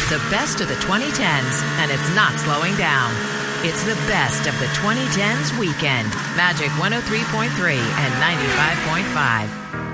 The best of the 2010s, and it's not slowing down. It's the best of the 2010s weekend. Magic 103.3 and 95.5.